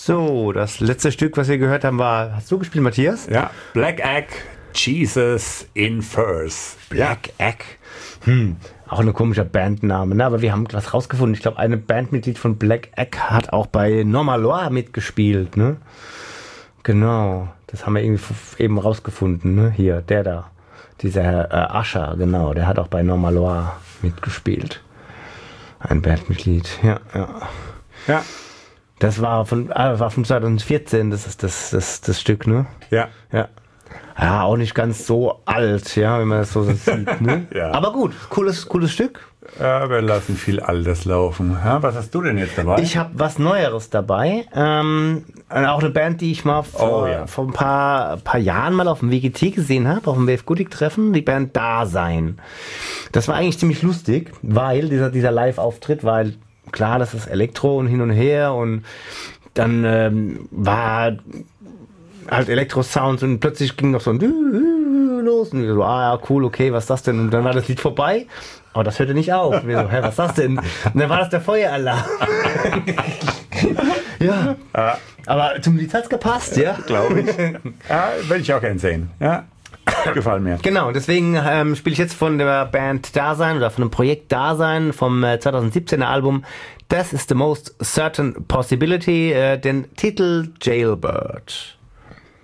So, das letzte Stück, was wir gehört haben, war, hast du gespielt, Matthias? Ja, Black Egg, Jesus in Furs. Black Egg. Auch ein komischer Bandname, ne? Aber wir haben was rausgefunden. Ich glaube, eine Bandmitglied von Black Egg hat auch bei Norma Loire mitgespielt, ne? Genau, das haben wir irgendwie eben rausgefunden, ne? Hier, der da. Dieser Herr Ascher, genau, der hat auch bei Norma Loire mitgespielt. Ein Bandmitglied, ja. Das war von 2014, das ist das Stück, ne? Ja. Ja, auch nicht ganz so alt, ja, wenn man das so sieht, ne? Ja. Aber gut, cooles Stück. Ja, wir lassen viel Altes laufen. Ja, was hast du denn jetzt dabei? Ich habe was Neueres dabei. Auch eine Band, die ich mal vor ein paar Jahren mal auf dem WGT gesehen habe, auf dem WF Goodie-Treffen, die Band Dasein. Das war eigentlich ziemlich lustig, weil dieser Live-Auftritt, weil klar, das ist Elektro und hin und her und dann war halt Elektro-Sounds und plötzlich ging noch so ein los und wir so, ja, cool, okay, was ist das denn? Und dann war das Lied vorbei, aber das hörte nicht auf. Und wir so, hä, was ist das denn? Und dann war das der Feueralarm. Ja, aber zum Lied hat's gepasst, ja? Glaube ich. Ja, will ich auch gern sehen. Ja, gefallen mir. Genau, deswegen spiele ich jetzt von der Band Dasein oder von dem Projekt Dasein vom 2017er Album This is the Most Certain Possibility, den Titel Jailbird.